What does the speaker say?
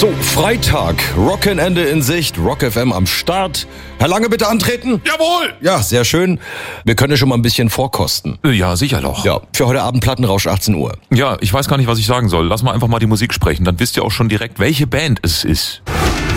So, Freitag, Rockenende in Sicht, Rock FM am Start. Herr Lange, bitte antreten. Jawohl! Ja, sehr schön. Wir können ja schon mal ein bisschen vorkosten. Ja, sicher doch. Ja, für heute Abend Plattenrausch 18 Uhr. Ja, ich weiß gar nicht, was ich sagen soll. Lass mal einfach mal die Musik sprechen, dann wisst ihr auch schon direkt, welche Band es ist.